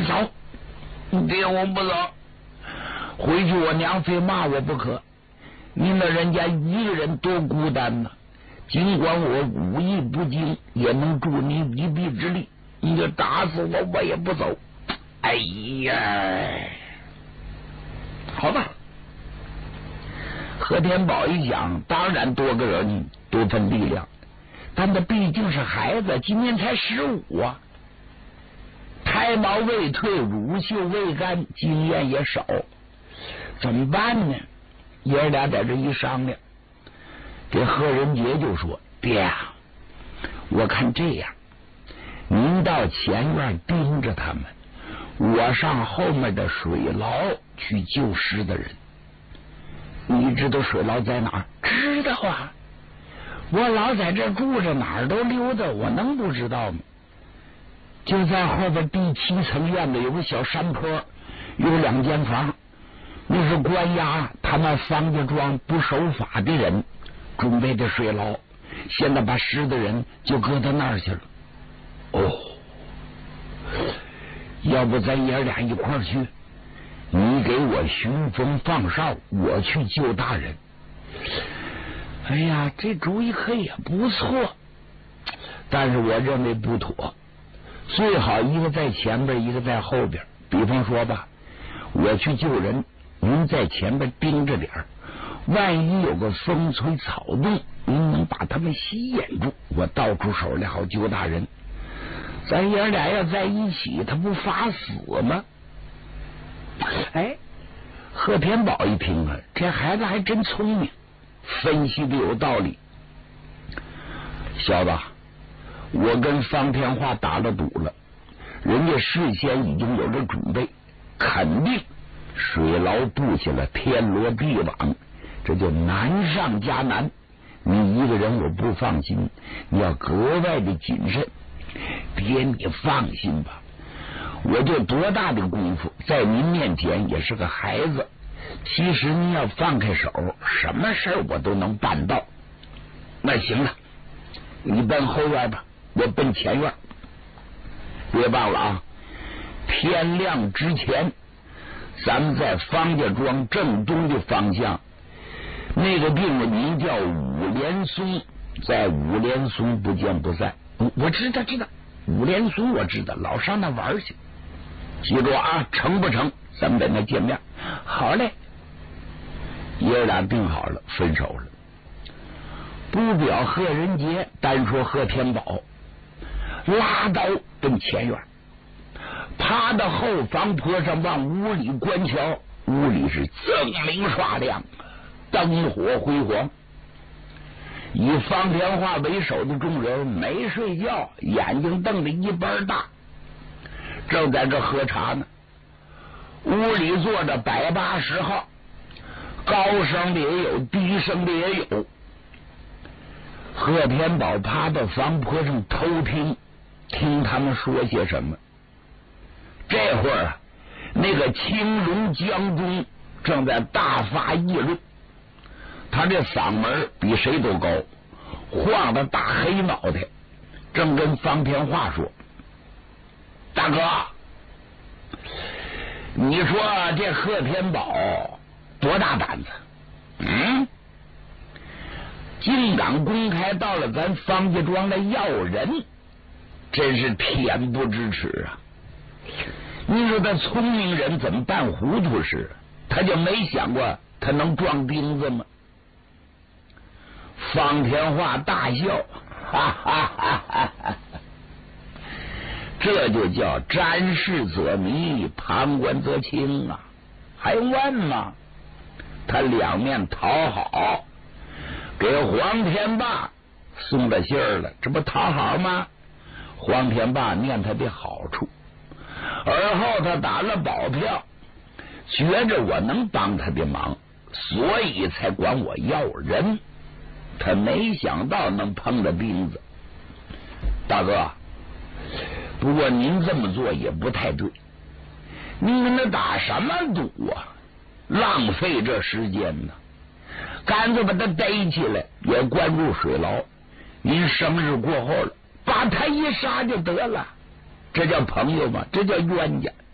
走！爹，我不走，回去我娘非骂我不可。您那人家一个人多孤单呐！尽管我武艺不精，也能助你一臂之力。你就打死我，我也不走。哎呀，好吧。何天宝一想，当然多个人多份力量，但他毕竟是孩子，今年才15啊。胎毛未退，乳臭未干，经验也少，怎么办呢？爷俩在这一商量，给贺仁杰就说：“爹啊，我看这样，您到前院盯着他们，我上后面的水牢去救失的人。你知道水牢在哪儿？知道啊，我老在这住着，哪儿都溜达，我能不知道吗？就在后边第7层院子有个小山坡，有2间房，那是关押他们方家庄不守法的人准备的水牢，现在把失的人就搁到那儿去了。哦，要不咱爷俩一块儿去？你给我巡锋放哨，我去救大人。哎呀，这主意可也不错，但是我认为不妥，最好一个在前边，一个在后边。比方说吧，我去救人，您在前边盯着点儿，万一有个风吹草动，您能把他们吸引住，我倒出手来好救大人。咱爷俩要在一起，他不发死吗？哎，贺天宝一听啊，这孩子还真聪明，分析的有道理。小子，我跟方天化打了赌了，人家事先已经有了准备，肯定水牢布下了天罗地网，这就难上加难。你一个人我不放心，你要格外的谨慎。爹，你放心吧，我就多大的功夫，在您面前也是个孩子。其实您要放开手，什么事儿我都能办到。那行了，你奔后院吧，我奔前院。别忘了啊，天亮之前，咱们在方家庄正东的方向，那个地方名叫五莲松，在五莲松不见不散。我知道，五莲松我知道，老上那玩去。记住啊，成不成，咱们在那见面。好嘞，爷俩定好了，分手了。不表贺仁杰，单说贺天宝，拉刀奔前院，趴到后房坡上往屋里观瞧。屋里是锃明刷亮，灯火辉煌。以方天化为首的众人没睡觉，眼睛瞪得一般大，正在这喝茶呢。屋里坐着180号，高声的也有，低声的也有。贺天宝趴到房坡上偷听，听他们说些什么。这会儿啊，那个青龙将军正在大发议论，他这嗓门比谁都高，晃着大黑脑袋，正跟方天化说：“大哥，你说这贺天宝多大胆子？竟敢公开到了咱方家庄来要人，真是恬不知耻啊！你说他聪明人怎么办糊涂事？他就没想过他能撞钉子吗？”方天化大笑，哈哈哈哈哈！这就叫瞻视则迷，旁观则清啊！还问吗？他两面讨好，给黄天霸送了信儿了，这不讨好吗？黄天霸念他的好处，而后他打了保票，觉着我能帮他的忙，所以才管我要人。他没想到能碰着钉子。大哥，不过您这么做也不太对，您跟他打什么赌啊？浪费这时间呢，干脆把他逮起来，也关入水牢。您生日过后了，把他一杀就得了。这叫朋友吗？这叫冤家。